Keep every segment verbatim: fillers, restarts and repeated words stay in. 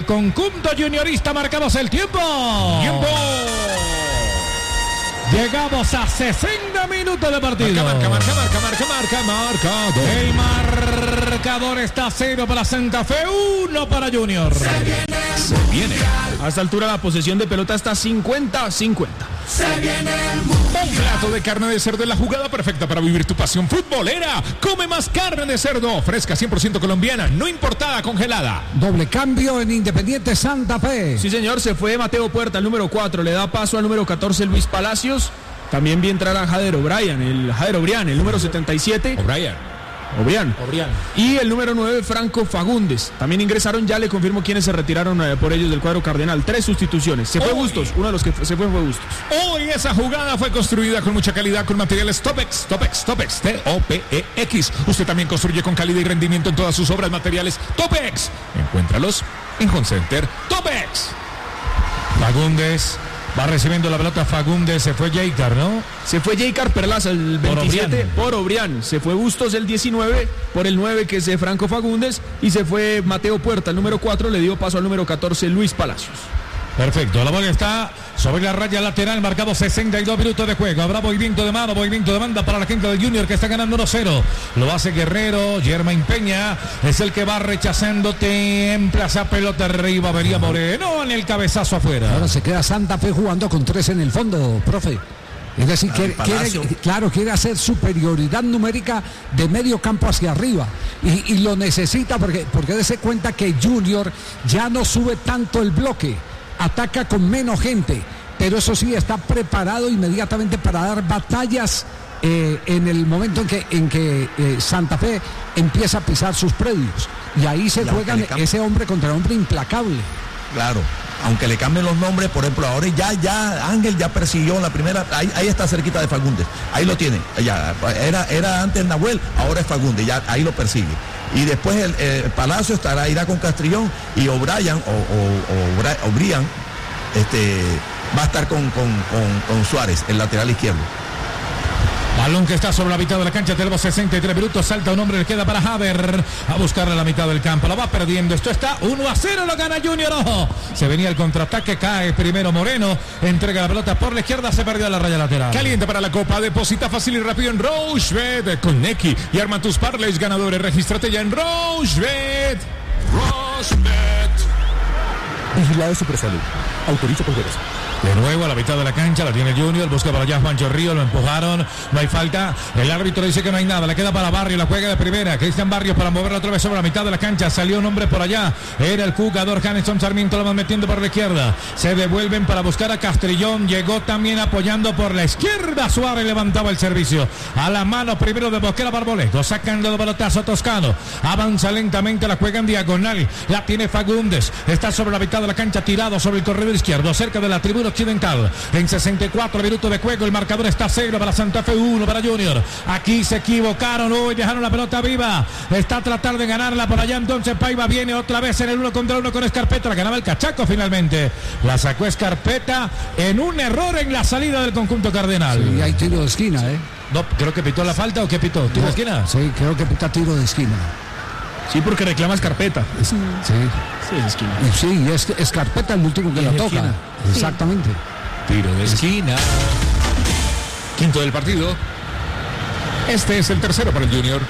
conjunto juniorista. Marcamos el tiempo. ¡Tiempo! Llegamos a sesenta minutos de partido. Marca, marca, marca, marca, marca, marca. El marcador está cero para Santa Fe, uno para Junior. Se viene. A esta altura la posesión de pelota está cincuenta a cincuenta. Se viene un plato de carne de cerdo en la jugada perfecta para vivir tu pasión futbolera. Come más carne de cerdo, fresca, cien por ciento colombiana, no importada, congelada. Doble cambio en Independiente Santa Fe. Sí, señor, se fue Mateo Puerta, el número cuatro, le da paso al número catorce, Luis Palacios. También vi entrar a Jader O'Brien, el Jader O'Brien, el número setenta y siete. O'Brien. O'Brien. O'Brien. Y el número nueve, Franco Fagundes. También ingresaron, ya le confirmo quiénes se retiraron eh, por ellos del cuadro cardenal. Tres sustituciones. Se fue Hoy. Bustos, uno de los que se fue fue Bustos. Hoy esa jugada fue construida con mucha calidad con materiales Topex, Topex, Topex, T O P E X. Usted también construye con calidad y rendimiento en todas sus obras materiales Topex. Encuéntralos en Home Center Topex. Fagundes va recibiendo la pelota. Fagundes, se fue Jaicar, ¿no? Se fue Jaicar Perlaza, el veintisiete, O'Brien. por O'Brien. Se fue Bustos, el diecinueve, por el nueve, que es de Franco Fagundes. Y se fue Mateo Puerta, el número cuatro, le dio paso al número catorce, Luis Palacios. Perfecto, la bola está sobre la raya lateral, marcado sesenta y dos minutos de juego. Habrá movimiento de mano, movimiento de banda para la gente del Junior, que está ganando uno cero. Lo hace Guerrero, Germain Peña es el que va rechazando, templa esa pelota arriba, venía Moreno en el cabezazo afuera. Ahora se queda Santa Fe jugando con tres en el fondo, profe. Es decir, quiere, quiere, claro, quiere hacer superioridad numérica de medio campo hacia arriba. Y, y lo necesita porque, porque dése cuenta que Junior ya no sube tanto el bloque. Ataca con menos gente, pero eso sí, está preparado inmediatamente para dar batallas eh, en el momento en que, en que eh, Santa Fe empieza a pisar sus predios. Y ahí se juegan ese hombre contra hombre implacable. Claro, aunque le cambien los nombres, por ejemplo, ahora ya, ya Ángel ya persiguió la primera, ahí, ahí está cerquita de Fagundes, ahí lo tiene, ya, era, era antes Nahuel, ahora es Fagundes, ya ahí lo persigue. Y después el, el Palacio estará, irá con Castrillón, y O'Brien, o, o, o O'Brien, este, va a estar con, con, con, con Suárez, el lateral izquierdo. Balón que está sobre la mitad de la cancha, tenemos sesenta y tres minutos, salta un hombre, le queda para Haber a buscarle la mitad del campo, la va perdiendo, esto está uno a cero, lo gana Junior, ojo, se venía el contraataque, cae primero Moreno, entrega la pelota por la izquierda, se perdió la raya lateral. Caliente para la Copa, deposita fácil y rápido en Rochebet con Neki y arma tus parlays ganadores, regístrate ya en Rochebet. Rochebet. Vigilado Supersalud. Autoriza por jueves. De nuevo a la mitad de la cancha, la tiene Junior, busca para allá Juancho Río, lo empujaron, no hay falta, el árbitro dice que no hay nada, le queda para Barrio, la juega de primera, Cristian Barrios para moverla otra vez sobre la mitad de la cancha, salió un hombre por allá, era el jugador Janeson Sarmiento, lo van metiendo por la izquierda, se devuelven para buscar a Castrillón, llegó también apoyando por la izquierda, Suárez levantaba el servicio, a la mano primero de Bosquera Barboleto, sacando de pelotazo Toscano, avanza lentamente, la juega en diagonal, la tiene Fagundes, está sobre la mitad de la cancha, tirado sobre el corredor izquierdo, cerca de la tribuna occidental, en sesenta y cuatro minutos de juego, el marcador está cero para Santa Fe, uno para Junior, aquí se equivocaron, hoy dejaron la pelota viva, está a tratar de ganarla por allá, entonces Paiva viene otra vez en el uno contra uno con Escarpeta, la ganaba el Cachaco finalmente, la sacó Escarpeta en un error en la salida del conjunto cardenal. Sí, hay tiro de esquina, ¿eh? No, creo que pitó la falta o qué pitó, ¿tiro no, de esquina? Sí, creo que pita tiro de esquina. Sí, porque reclama Escarpeta. Sí. Sí, es esquina. Y sí, es Escarpeta el último que la toca. Esquina. Exactamente. Tiro de esquina. Quinto del partido. Este es el tercero para el Junior.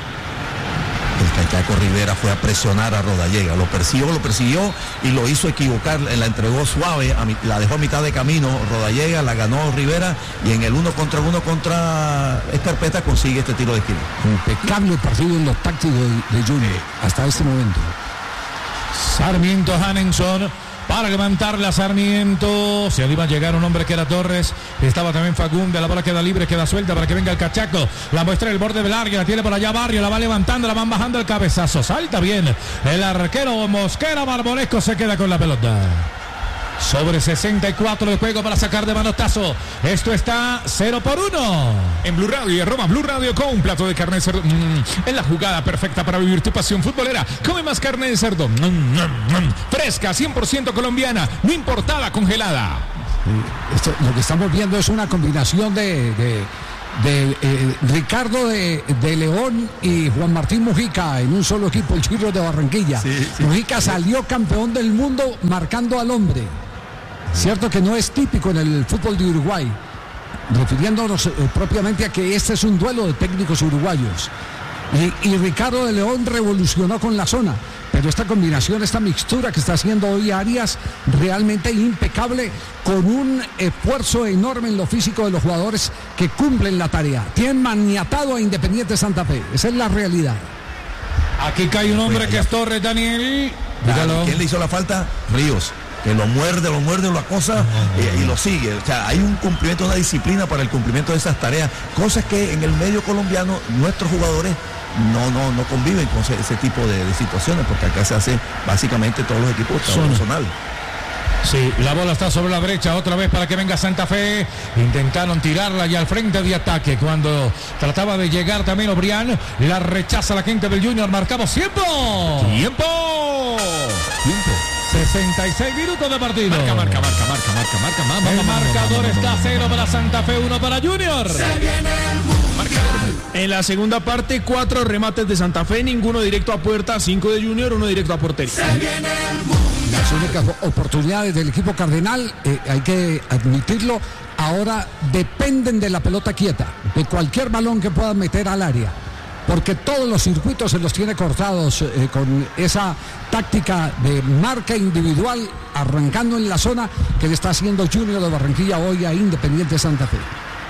El Cachaco Rivera fue a presionar a Rodallega, lo persiguió, lo persiguió y lo hizo equivocar, la entregó suave, a mi, la dejó a mitad de camino Rodallega, la ganó Rivera y en el uno contra uno contra Escarpeta consigue este tiro de esquina. Impecable partido en los tácticos de, de Junior hasta este momento. Sarmiento Hanenson para levantarla Sarmiento, se iba a llegar un hombre que era Torres, estaba también Fagundes, la bola queda libre, queda suelta para que venga el Cachaco, la muestra el borde del área, la tiene por allá Barrio, la va levantando, la van bajando el cabezazo, salta bien el arquero Mosquera Barbolesco, se queda con la pelota. Sobre sesenta y cuatro de juego para sacar de manotazo. Esto está cero por uno. En Blue Radio y arroba Blue Radio con un plato de carne de cerdo. Mm, en la jugada perfecta para vivir tu pasión futbolera. Come más carne de cerdo. Mm, mm, mm. Fresca, cien por ciento colombiana, no importada, congelada. Esto, lo que estamos viendo es una combinación de, de, de eh, Ricardo de, de León y Juan Martín Mujica en un solo equipo, el Chirro de Barranquilla. Sí, sí. Mujica salió campeón del mundo marcando al hombre. Cierto que no es típico en el fútbol de Uruguay, refiriéndonos eh, propiamente a que este es un duelo de técnicos uruguayos. Y, y Ricardo de León revolucionó con la zona, pero esta combinación, esta mixtura que está haciendo hoy Arias, realmente impecable, con un esfuerzo enorme en lo físico de los jugadores que cumplen la tarea. Tienen maniatado a Independiente Santa Fe, esa es la realidad. Aquí cae un hombre que es Torres, Daniel. Dígalo. ¿Quién le hizo la falta? Ríos. Que lo muerde, lo muerde, lo acosa y, y lo sigue. O sea, hay un cumplimiento, una disciplina para el cumplimiento de esas tareas. Cosas que en el medio colombiano nuestros jugadores no no no conviven con ese, ese tipo de, de situaciones, porque acá se hace básicamente todos los equipos personal. Sí, la bola está sobre la derecha otra vez para que venga Santa Fe. Intentaron tirarla y al frente de ataque cuando trataba de llegar también Obrián. La rechaza la gente del Junior. Marcamos tiempo. ¡Tiempo! Tiempo. sesenta y seis minutos de partido. Marca, marca, marca, marca, marca, marca. Mamá, el mamá, marcador mamá, está mamá, cero para Santa Fe, uno para Junior. En la segunda parte, cuatro remates de Santa Fe, ninguno directo a puerta, cinco de Junior, uno directo a portería. Las únicas oportunidades del equipo cardenal, eh, hay que admitirlo, ahora dependen de la pelota quieta, de cualquier balón que puedan meter al área, porque todos los circuitos se los tiene cortados eh, con esa táctica de marca individual, arrancando en la zona que le está haciendo Junior de Barranquilla hoy a Independiente Santa Fe.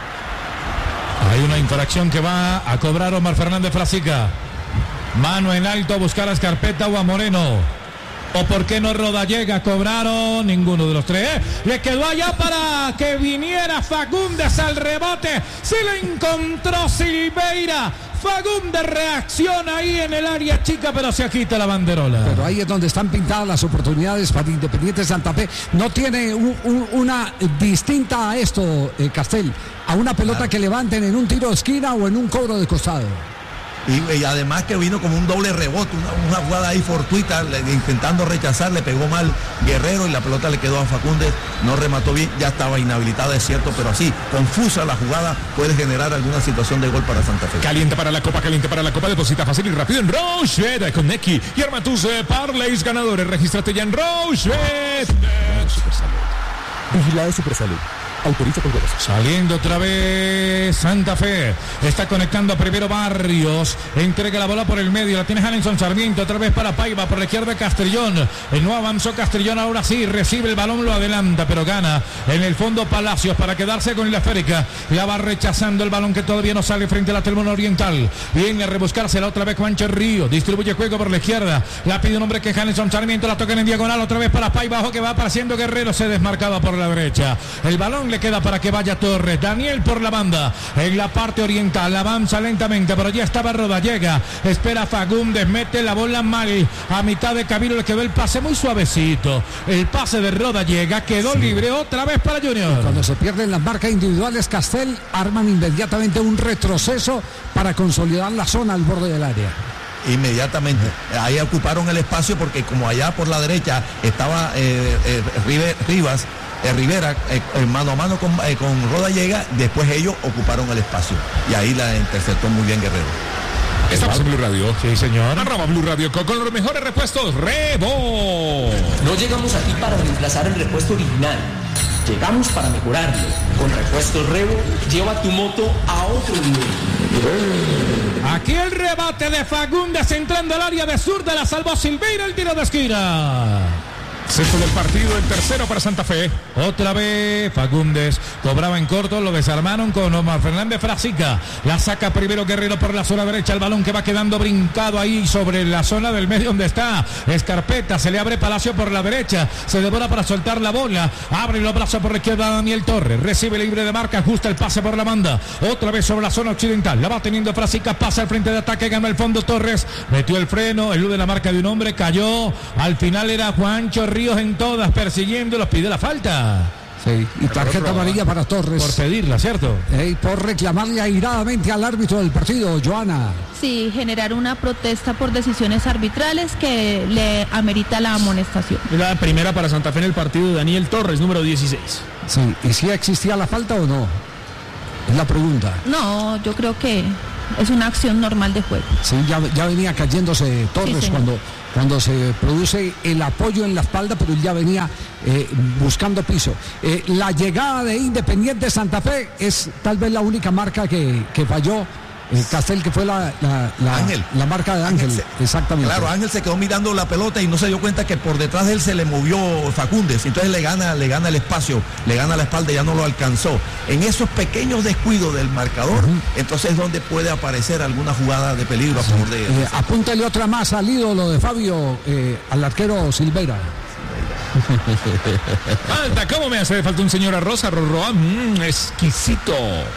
Hay una infracción que va a cobrar Omar Fernández Frasica. Mano en alto a buscar a Escarpeta o a Moreno. O por qué no Rodallega, cobraron ninguno de los tres. ¿eh? Le quedó allá para que viniera Fagundes al rebote. Se lo encontró Silveira. Fagundes reacciona ahí en el área chica, pero se agita la banderola. Pero ahí es donde están pintadas las oportunidades para Independiente Santa Fe. No tiene un, un, una distinta a esto, eh, Castel, a una pelota claro. que levanten en un tiro de esquina o en un cobro de costado. Y, y además que vino como un doble rebote, una, una jugada ahí fortuita, le, intentando rechazar, le pegó mal Guerrero y la pelota le quedó a Fagundes, no remató bien, ya estaba inhabilitada, es cierto, pero así, confusa la jugada, puede generar alguna situación de gol para Santa Fe. Caliente para la Copa, caliente para la Copa, deposita fácil y rápido en Rochette con Neki y arma tus eh, parlays ganadores, regístrate ya en Rochette. Vigilado Supersalud. Autoriza con goles. Saliendo otra vez Santa Fe. Está conectando a primero Barrios. Entrega la bola por el medio. La tiene Hanelson Sarmiento. Otra vez para Paiva. Por la izquierda Castrillón. No avanzó Castrillón. Ahora sí. Recibe el balón. Lo adelanta. Pero gana. En el fondo Palacios para quedarse con la esférica. La va rechazando el balón que todavía no sale frente a la Telmón Oriental. Viene a rebuscársela otra vez Juancho Río. Distribuye juego por la izquierda. La pide un hombre que es Hanelson Sarmiento. La toca en diagonal. Otra vez para Paiva. Ojo que va apareciendo Guerrero. Se desmarcaba por la derecha. El balón le queda para que vaya Torres. Daniel por la banda en la parte oriental, avanza lentamente, pero ya estaba Rodallega, espera Fagundes, mete la bola mal a mitad de camino, le quedó el pase muy suavecito, el pase de Rodallega quedó sí. libre otra vez para Junior. Cuando se pierden las marcas individuales, Castel arman inmediatamente un retroceso para consolidar la zona al borde del área. Inmediatamente, ahí ocuparon el espacio porque como allá por la derecha estaba eh, eh, Rivas Eh, Rivera eh, eh, mano a mano con, eh, con Rodallega, después ellos ocuparon el espacio y ahí la interceptó muy bien Guerrero. Estamos en Blue Radio. Sí, señor. Arroba Blue Radio con, con los mejores repuestos. Rebo. No llegamos aquí para reemplazar el repuesto original. Llegamos para mejorarlo. Con Repuestos Rebo, lleva tu moto a otro nivel. Aquí el rebate de Fagundes entrando al área de zurda, la salvó Silveira, el tiro de esquina. Sexto del partido, el tercero para Santa Fe. Otra vez Fagundes cobraba en corto, lo desarmaron con Omar Fernández Frasica. La saca primero Guerrero por la zona derecha, el balón que va quedando brincado ahí sobre la zona del medio donde está Escarpeta, se le abre Palacio por la derecha, se devora para soltar la bola, abre los brazos por la izquierda Daniel Torres, recibe libre de marca, ajusta el pase por la banda, otra vez sobre la zona occidental, la va teniendo Frasica, pasa al frente de ataque, gana el fondo Torres, metió el freno, elude la marca de un hombre, cayó, al final era Juancho Ríos en todas, persiguiendo, los pide la falta. Sí, y tarjeta amarilla para Torres. Por pedirla, ¿cierto? Eh, por reclamarle airadamente al árbitro del partido, Joana. Sí, generar una protesta por decisiones arbitrales que le amerita la amonestación. La primera para Santa Fe en el partido, Daniel Torres, número dieciséis. Sí, ¿y si existía la falta o no? Es la pregunta. No, yo creo que es una acción normal de juego. Sí, ya, ya venía cayéndose Torres Sí, cuando, cuando se produce el apoyo en la espalda, pero él ya venía eh, buscando piso. Eh, la llegada de Independiente Santa Fe es tal vez la única marca que, que falló. Eh, Castel, que fue la, la, la, Ángel. la marca de Ángel, Ángel se, exactamente. Claro, Ángel se quedó mirando la pelota y no se dio cuenta que por detrás de él se le movió Facúndez, entonces le gana, le gana el espacio, le gana la espalda y ya no lo alcanzó. En esos pequeños descuidos del marcador, uh-huh. entonces es donde puede aparecer alguna jugada de peligro a favor de él. Eh, apúntale otra más al ídolo de Fabio, eh, al arquero Silveira. Falta, ¿cómo me hace falta un señor arroz? Arroz roa, mmm, exquisito.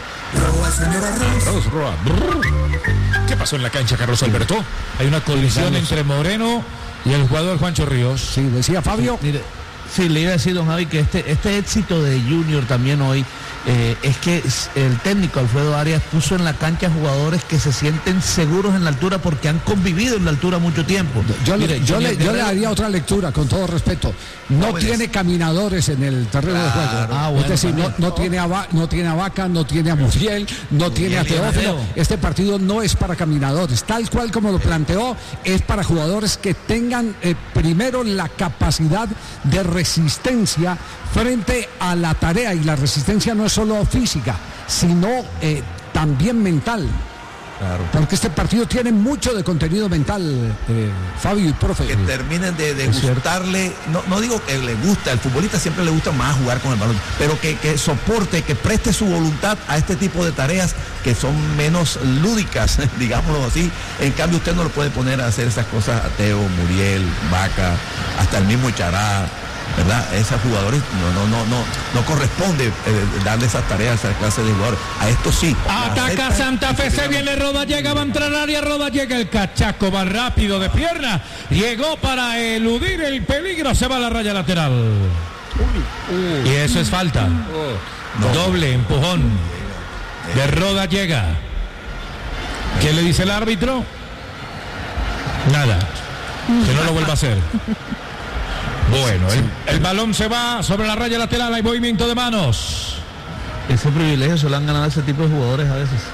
Arroz roa. ¿Qué pasó en la cancha, Carlos Alberto? Hay una colisión entre Moreno y el jugador Juancho Ríos. Sí, decía Fabio. Mire, sí, le iba a decir, don Javi, que este, este éxito de Junior también hoy eh, es que el técnico Alfredo Arias puso en la cancha jugadores que se sienten seguros en la altura porque han convivido en la altura mucho tiempo. Yo, Mire, le, yo, le, yo le Guerrero, daría otra lectura, con todo respeto. No Jóvenes. tiene caminadores en el terreno Claro. de juego. Ah, bueno, es decir, no, no, tiene a Va- no tiene a Vaca, no tiene a Muriel, no tiene a Teófilo. Mateo. Este partido no es para caminadores. Tal cual como lo planteó, es para jugadores que tengan eh, primero la capacidad de resistencia frente a la tarea. Y la resistencia no es solo física, sino eh, también mental. Claro. Porque este partido tiene mucho de contenido mental, eh, Fabio y profe. Que terminen de, de gustarle, no, no digo que le gusta, al futbolista siempre le gusta más jugar con el balón, pero que, que soporte, que preste su voluntad a este tipo de tareas que son menos lúdicas, digámoslo así. En cambio usted no lo puede poner a hacer esas cosas a Teo, Muriel, Vaca, hasta el mismo Chará, ¿verdad? A esos jugadores no, no, no, no, no corresponde eh, darle esas tareas a esa clase de jugadores. A esto sí. Ataca Santa Fe, se viene Roda, llega, va a entrar al área, Roda, llega el cachaco, va rápido de pierna, llegó para eludir el peligro, se va a la raya lateral. Y eso es falta. Doble empujón de Roda, llega. ¿Qué le dice el árbitro? Nada. Que no lo vuelva a hacer. Bueno, el, el balón se va sobre la raya lateral, hay movimiento de manos. ese privilegio se lo han ganado a ese tipo de jugadores a veces.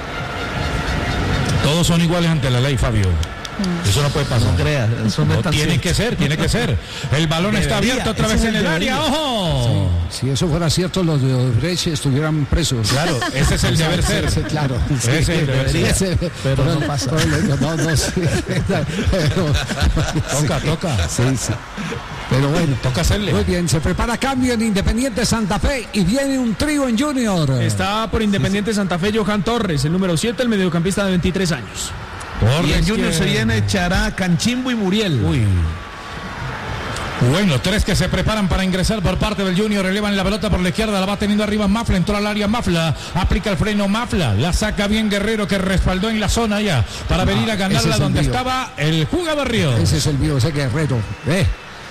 Todos son iguales ante la ley, Fabio. Eso no puede pasar. No creas, eso no, no es tan tiene cierto. que ser, tiene que ser. El balón Debería, está abierto otra vez ese en es el el área. debería. ¡Ojo! Sí, si eso fuera cierto, los de Odebrecht estuvieran presos. Claro, ese es el deber ser. Sí, claro. Ese es el deber ser. Ese- pero no pasa. No, no, no, sí. Pero- Toca, toca. Sí, sí. Pero bueno, Toca hacerle. muy bien, se prepara cambio en Independiente Santa Fe y viene un trío en Junior. Está por Independiente Santa Fe Johan Torres, el número siete, el mediocampista de veintitrés años. Y en Torres Junior que- se viene Chará, Canchimbo y Muriel. Uy. Bueno, tres que se preparan para ingresar por parte del Junior, elevan la pelota por la izquierda, la va teniendo arriba Mafla, entró al área Mafla, aplica el freno Mafla, la saca bien Guerrero que respaldó en la zona ya, para Ah, venir a ese ganarla es el donde mío. estaba el jugador Ríos. Ese es el mío, ese Guerrero. Eh.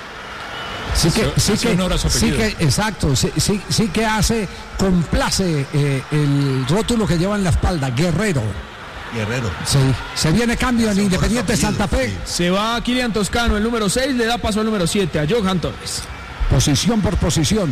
Sí que, sí hace que, honor a su sí apellido. que, exacto, sí, sí, sí que hace, complace eh, el rótulo que lleva en la espalda, Guerrero. Guerrero. Sí. Se viene cambio en Independiente Santa Fe. Se va Kilian Toscano, el número seis, le da paso al número siete, a Johan Torres. Posición por posición.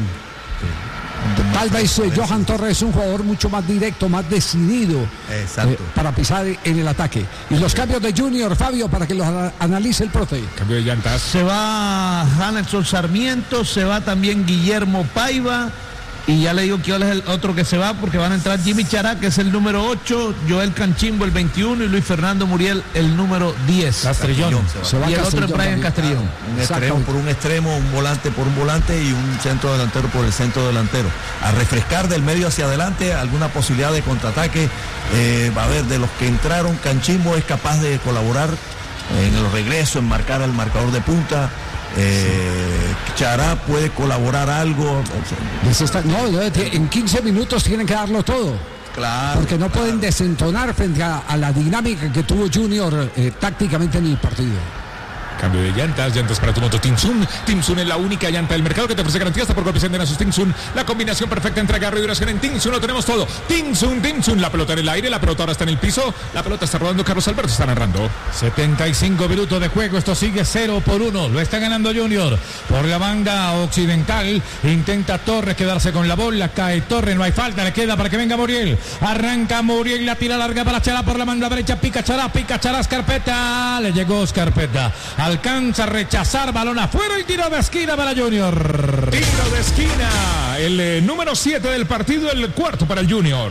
Tal vez eh, Johan Torres es un jugador mucho más directo, más decidido Exacto. eh, para pisar en el ataque. Y los cambios de Junior, Fabio, para que los ana- analice el profe. Cambio de llantas. Se va Hanelson Sarmiento, se va también Guillermo Paiva. Y ya le digo que es el otro que se va porque van a entrar Jimmy Chará, que es el número ocho, Joel Canchimbo el veintiuno y Luis Fernando Muriel el número diez. Castrillón. Se va Y el otro es Castellón Brian también. Castrillón. Un extremo Exactamente. por un extremo, un volante por un volante y un centro delantero por el centro delantero. A refrescar del medio hacia adelante alguna posibilidad de contraataque. Eh, va a haber de los que entraron, Canchimbo es capaz de colaborar en el regreso, en marcar al marcador de punta. Eh, Chará puede colaborar algo. Les está- no, no, en quince minutos tienen que darlo todo. Claro. Porque no pueden desentonar frente a, a la dinámica que tuvo Junior eh, tácticamente en el partido. Cambio de llantas, llantas para tu moto Tinsun. Tinsun es la única llanta del mercado que te ofrece garantía hasta por golpes en sus Tinsun. La combinación perfecta entre agarre y duración en Tinsun. Lo tenemos todo. Tinsun, Tinsun. La pelota en el aire, la pelota ahora está en el piso. La pelota está rodando. Carlos Alberto está narrando. setenta y cinco minutos de juego. Esto sigue cero por uno. Lo está ganando Junior. Por la banda occidental. Intenta Torres quedarse con la bola. Cae Torres. No hay falta. Le queda para que venga Muriel. Arranca Muriel. La tira larga para Chará por la banda derecha. Pica Chará. Pica Chará. Escarpeta. Le llegó Escarpeta. Alcanza a rechazar, balón afuera y tiro de esquina para Junior. Tiro de esquina, el eh, número siete del partido, el cuarto para el Junior.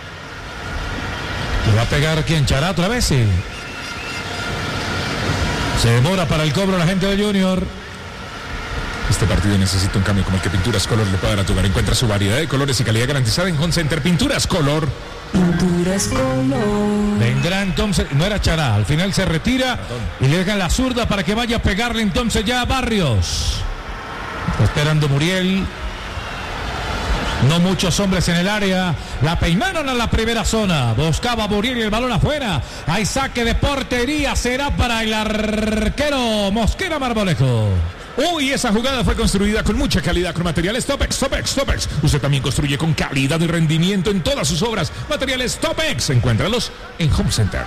¿Le va a pegar quién? Chará otra vez, sí. Se demora para el cobro la gente de Junior. Este partido necesita un cambio como el que Pinturas Color le puede dar a tu hogar. Encuentra su variedad de colores y calidad garantizada en Home Center. Pinturas Color. Pinturas Color. Vendrá entonces, no era Chará, al final se retira. Perdón. Y le dejan la zurda para que vaya a pegarle entonces ya a Barrios. Está esperando Muriel. No muchos hombres en el área. La peinaron a la primera zona. Buscaba Muriel y el balón afuera. Hay saque de portería. Será para el arquero Mosquera Marmolejo. Uy, esa jugada fue construida con mucha calidad, con materiales Topex, Topex, Topex. Usted también construye con calidad y rendimiento en todas sus obras. Materiales Topex. Encuéntralos en Home Center.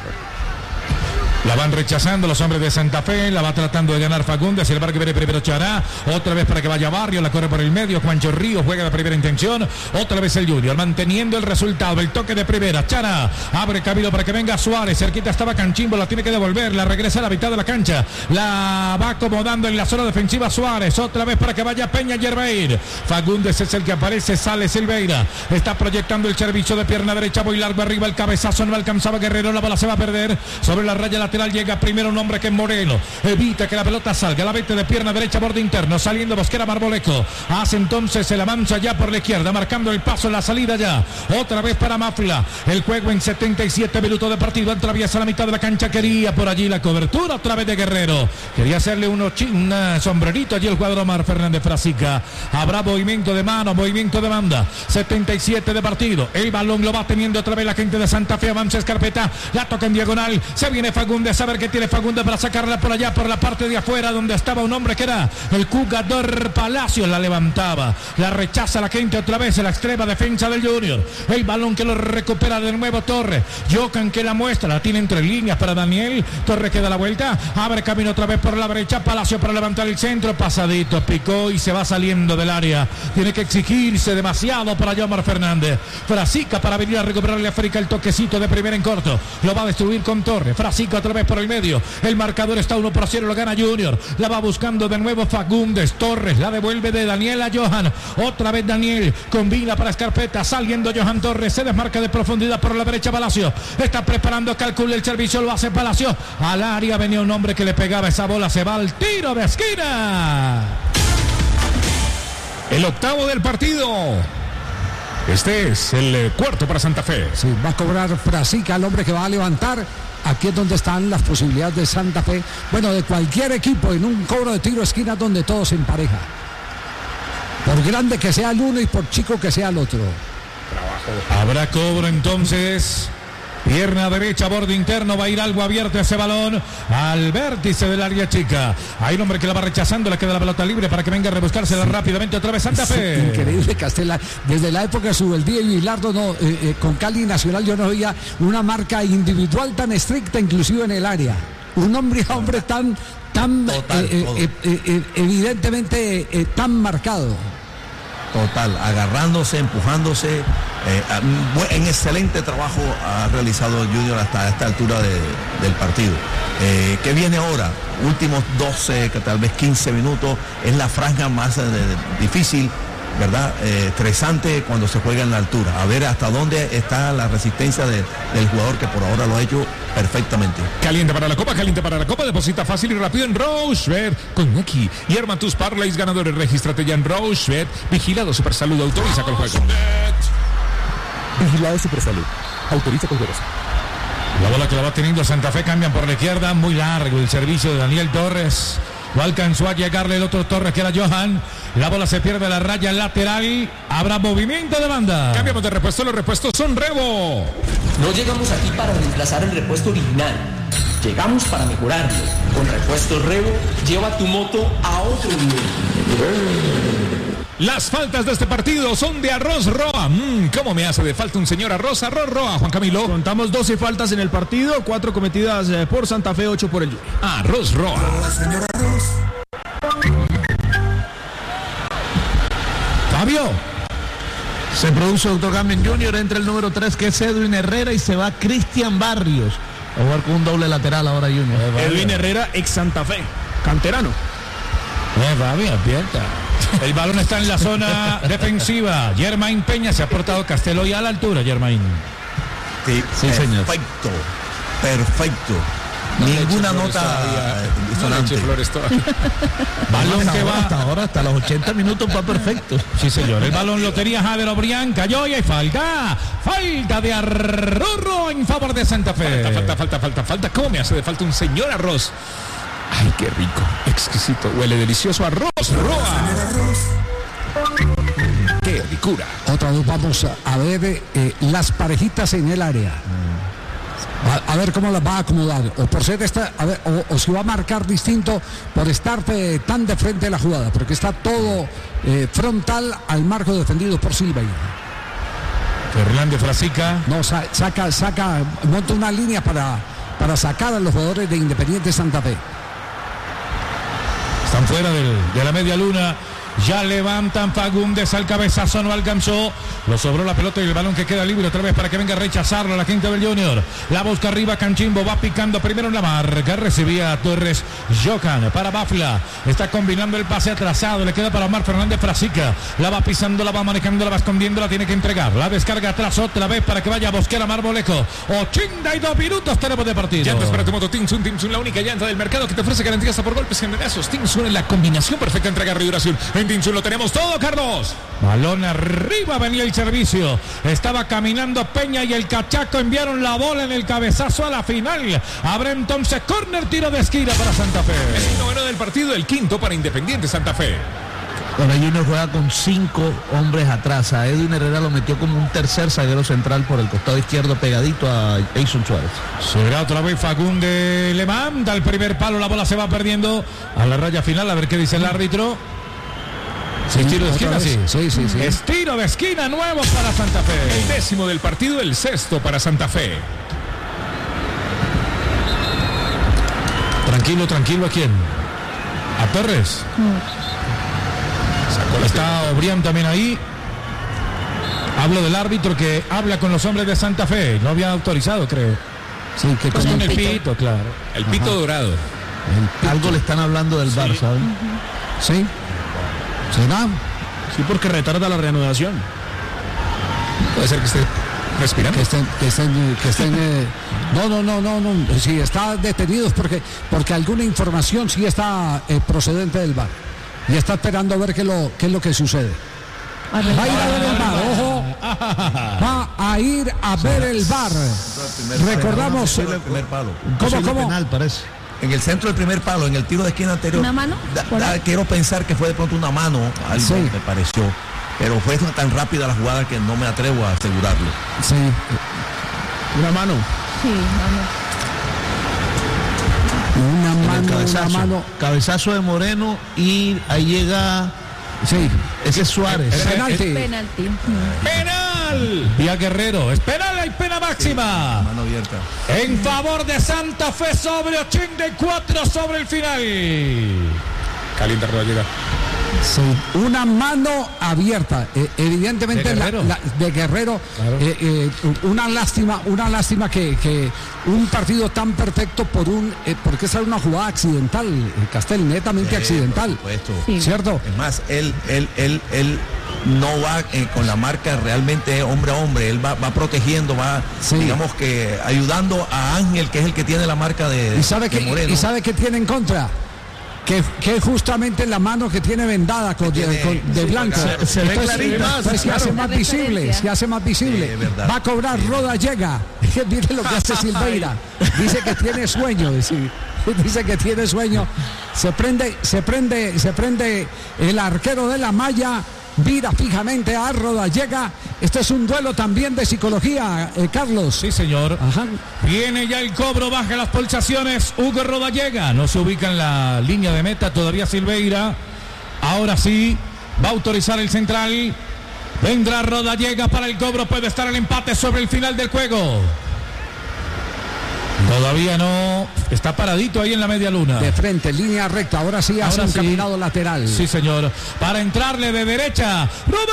La van rechazando los hombres de Santa Fe. La va tratando de ganar Fagundes. El bar que viene primero Chará. Otra vez para que vaya Barrio. La corre por el medio. Juancho Ríos juega de primera intención. Otra vez el Junior. Manteniendo el resultado. El toque de primera. Chará abre camino para que venga Suárez. Cerquita estaba Canchimbo. La tiene que devolver. La regresa a la mitad de la cancha. La va acomodando en la zona defensiva Suárez. Otra vez para que vaya Peña Yerbeir. Fagundes es el que aparece. Sale Silveira. Está proyectando el servicio de pierna derecha. Muy largo arriba. El cabezazo no alcanzaba Guerrero. La bola se va a perder sobre la raya lateral. Llega primero un hombre que es Moreno. Evita que la pelota salga. La vete de pierna derecha, borde interno. Saliendo Mosquera Marmolejo. Hace entonces el avance ya por la izquierda. Marcando el paso, la salida ya. Otra vez para Mafla. El juego en setenta y siete minutos de partido. Atraviesa la mitad de la cancha. Quería por allí la cobertura. Otra vez de Guerrero. Quería hacerle un sombrerito allí el cuadro Omar Fernández Frasica. Habrá movimiento de mano, movimiento de banda. setenta y siete de partido. El balón lo va teniendo otra vez la gente de Santa Fe. Avanza Escarpeta. La toca en diagonal. Se viene Fagundes. A ver qué tiene Fagundes para sacarla por allá, por la parte de afuera, donde estaba un hombre que era el jugador Palacios. La levantaba. La rechaza la gente otra vez en la extrema defensa del Junior. El balón que lo recupera de nuevo Torres. Jocan que la muestra. La tiene entre líneas para Daniel. Torres que da la vuelta. Abre camino otra vez por la derecha. Palacio para levantar el centro. Pasadito. Picó y se va saliendo del área. Tiene que exigirse demasiado para Omar Fernández. Frasica para venir a recuperarle a África el toquecito de primera en corto. Lo va a destruir con Torres. Frasica otra vez por el medio. El marcador está uno por cero. Lo gana Junior. La va buscando de nuevo Fagundes. Torres la devuelve de Daniel a Johan. Otra vez Daniel. Combina para Escarpeta. Saliendo Johan Torres. Se desmarca de profundidad por la derecha Palacio. Está preparando. Calcula el servicio. Lo hace Palacio. Al área venía un hombre que le pegaba esa bola. Se va al tiro de esquina. El octavo del partido. Este es el cuarto para Santa Fe. Sí, va a cobrar Frasica, el hombre que va a levantar. Aquí es donde están las posibilidades de Santa Fe. Bueno, de cualquier equipo en un cobro de tiro de esquina donde todo se empareja. Por grande que sea el uno y por chico que sea el otro. Trabajo. Habrá cobro entonces. Pierna derecha, borde interno, va a ir algo abierto ese balón al vértice del área chica. Hay un hombre que la va rechazando, le queda la pelota libre para que venga a rebuscársela sí. rápidamente otra vez Santa Fe. Sí, increíble, Castela. Desde la época de Subeldía y Bilardo, no, eh, eh, con Cali Nacional yo no veía una marca individual tan estricta, inclusive en el área. Un hombre a hombre tan, tan Total, eh, eh, eh, eh, evidentemente eh, tan marcado. Total, agarrándose, empujándose. Eh, en excelente trabajo ha realizado el Junior hasta esta altura de, del partido. Eh, ¿Qué viene ahora? Últimos doce, que tal vez quince minutos. Es la franja más eh, difícil, ¿verdad? Eh, estresante cuando se juega en la altura. A ver hasta dónde está la resistencia de, del jugador que por ahora lo ha hecho perfectamente. Caliente para la copa, caliente para la copa. Deposita fácil y rápido en Rochebet con Neki. Y arma tus parlays ganadores. Regístrate ya en Rochebet. Vigilado Supersalud. Autoriza con el juego. Vigilado Supersalud. Autoriza con juegos. La bola que la va teniendo Santa Fe. Cambian por la izquierda. Muy largo el servicio de Daniel Torres. No alcanzó a llegarle el otro Torres que era Johan. La bola se pierde a la raya lateral. Habrá movimiento de banda. Cambiamos de repuesto. Los repuestos son Rebo. No llegamos aquí para reemplazar el repuesto original. Llegamos para mejorarlo. Con repuestos Revo, lleva tu moto a otro nivel. Las faltas de este partido son de Arroz Roa. Mm, ¿Cómo me hace de falta un señor Arroz? Arroz Roa, Juan Camilo. Contamos doce faltas en el partido, cuatro cometidas eh, por Santa Fe, ocho por el Junior. Arroz Roa. Fabio. Se produce otro cambio en Junior, entra el número tres que es Edwin Herrera y se va Cristian Barrios. A jugar con un doble lateral ahora Junior. Edwin Herrera, ex Santa Fe, canterano. Eh, Fabio, abierta. El balón está en la zona defensiva. Germain Peña se ha portado Castelo ya a la altura, Germain. Sí, Sí, señor. perfecto, perfecto. Ninguna nota disonante. Balón que va Hasta ahora, hasta los ochenta minutos va perfecto. Sí, señor. El balón lo tenía Javier Obrián, cayó y hay falta. Falta de Arroz en favor de Santa Fe. Falta, falta, falta, falta, falta. ¿Cómo me hace de falta un señor Arroz? Ay, qué rico, exquisito, huele delicioso. Arroz Roa. Qué ricura. Otra vez vamos a ver eh, las parejitas en el área. A, a ver cómo las va a acomodar. O por ser esta, a ver, o, o si va a marcar distinto por estar eh, tan de frente a la jugada, porque está todo eh, frontal al marco defendido por Silveira. Fernández Frasica. No, sa- saca, saca, monta una línea para, para sacar a los jugadores de Independiente Santa Fe. Están fuera del, de la media luna. Ya levantan Fagundes al cabezazo, no alcanzó. Lo sobró la pelota y el balón que queda libre otra vez para que venga a rechazarlo la gente del Junior. La busca arriba Canchimbo, va picando primero en la marca. Recibía a Torres Jocan para Bafla. Está combinando el pase atrasado. Le queda para Omar Fernández Frasica. La va pisando, la va manejando, la va escondiendo, la tiene que entregar. La descarga atrás otra vez para que vaya a buscar a Marmolejo. ochenta y dos minutos tenemos de partido. Llantas para tu moto Tinsun, Tinsun, la única llanta del mercado que te ofrece garantía hasta por golpes generosos. Tinsun es la combinación perfecta entre agarre y duración. En Tinsun lo tenemos todo, Carlos. Balón arriba, venía el servicio. Estaba caminando Peña y el Cachaco enviaron la bola en el cabezazo a la final. Habrá entonces córner, tiro de esquina para Santa Fe. El noveno del partido, el quinto para Independiente Santa Fe. Bueno, Junior juega con cinco hombres atrás. A Edwin Herrera lo metió como un tercer zaguero central por el costado izquierdo pegadito a Eison Suárez. Será otra vez Fagundes, le manda el primer palo, la bola se va perdiendo a la raya final, a ver qué dice el árbitro. Sí, tiro de esquina, sí. Sí, sí, sí. Es tiro de esquina nuevo para Santa Fe. El décimo del partido, el sexto para Santa Fe. Tranquilo, tranquilo, ¿a quién? ¿A Torres? Sacó, está Obrián también ahí. Hablo del árbitro que habla con los hombres de Santa Fe. No había autorizado, creo. Sí, que Pues con con el el pito. pito, claro. El pito Ajá. dorado. Algo le están hablando del bar, ¿saben? Sí. ¿Será? Sí, porque retarda la reanudación. Puede ser que esté respirando. Que estén, que estén, que estén eh, no, no, no, no, no. Si está detenidos porque, porque alguna información sí está eh, procedente del V A R. Y está esperando a ver qué, lo, qué es lo que sucede. Va a ir a ver el V A R, ojo. Va a ir a ver el V A R. Recordamos. El primer palo. ¿Cómo, Posible cómo? penal, parece. En el centro del primer palo, en el tiro de esquina anterior. ¿Una mano? Da- ¿Por da- ahí? quiero pensar que fue de pronto una mano, algo Sí. me pareció. Pero fue tan rápida la jugada que no me atrevo a asegurarlo. Sí. Una mano. Sí, vamos. Una En el mano, una cabezazo. mano. Cabezazo de Moreno y ahí llega. Sí. Ese es Suárez. Penalti. Penalti. ¡Penal! Vía Guerrero. Es penal, hay pena máxima. Mano abierta. En favor de Santa Fe sobre ochenta y cuatro sobre el final. Calienta rueda llega. Sí, una mano abierta, eh, evidentemente De la- Guerrero. la- de Guerrero, Claro. eh, eh, una lástima, una lástima que, que un partido tan perfecto por un, eh, porque esa es una jugada accidental, eh, Castel, netamente Sí, accidental, por supuesto. Sí. ¿cierto? Es más, él, él, él, él no va eh, con la marca realmente hombre a hombre, él va, va protegiendo, va, Sí. digamos que ayudando a Ángel, que es el que tiene la marca de, Y sabe de que, Moreno. y sabe que tiene en contra. Que, que justamente la mano que tiene vendada con, Tiene- de, con- de sí, blanco. claro. Se ve Entonces, clarito. entonces se hace Claro. más La visible, referencia. se hace más visible. Sí, es verdad. Va a cobrar, Roda llega. Mire lo que hace Silveira. Dice que tiene sueño, dice, dice que tiene sueño. Se prende, se prende, se prende el arquero de la malla mira fijamente a Rodallega. Este es un duelo también de psicología, eh, Carlos. Sí, señor. Ajá. Viene ya el cobro, baja las pulsaciones. Hugo Rodallega no se ubica en la línea de meta todavía Silveira. Ahora sí, va a autorizar el central. Vendrá Rodallega para el cobro. Puede estar el empate sobre el final del juego. Todavía no. Está paradito ahí en la media luna. De frente, línea recta. Ahora sí hace Ahora un sí. caminado lateral. Sí, señor. Para entrarle de derecha.